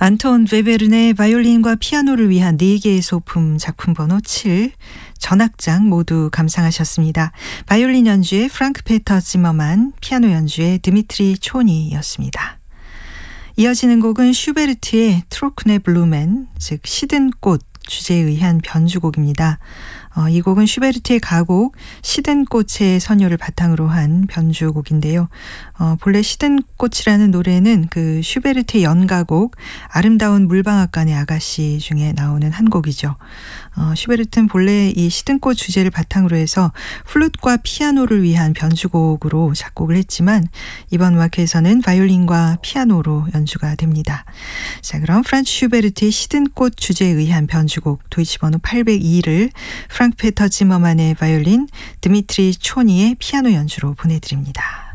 안톤 베베른의 바이올린과 피아노를 위한 4개의 소품 작품 번호 7, 전악장 모두 감상하셨습니다. 바이올린 연주의 프랑크 페터 지머만, 피아노 연주의 드미트리 촌이였습니다. 이어지는 곡은 슈베르트의 트로크네 블루멘, 즉 시든 꽃 주제에 의한 변주곡입니다. 이 곡은 슈베르트의 가곡 시든 꽃의 선율을 바탕으로 한 변주곡인데요. 본래 시든 꽃이라는 노래는 그 슈베르트의 연가곡 아름다운 물방앗간의 아가씨 중에 나오는 한 곡이죠. 슈베르트는 본래 이 시든 꽃 주제를 바탕으로 해서 플룻과 피아노를 위한 변주곡으로 작곡을 했지만 이번 음악회에서는 바이올린과 피아노로 연주가 됩니다. 자, 그럼 프란츠 슈베르트의 시든 꽃 주제에 의한 변주곡 도이치 번호 802를 프랑크 페터 지머만의 바이올린, 드미트리 촌이의 피아노 연주로 보내드립니다.